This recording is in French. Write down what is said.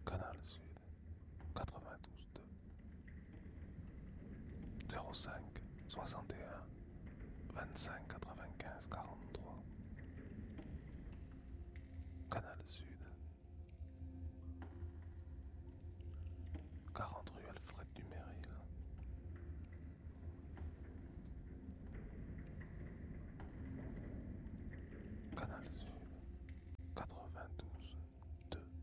Canal Sud, 92.2, 05 61 25 95 49.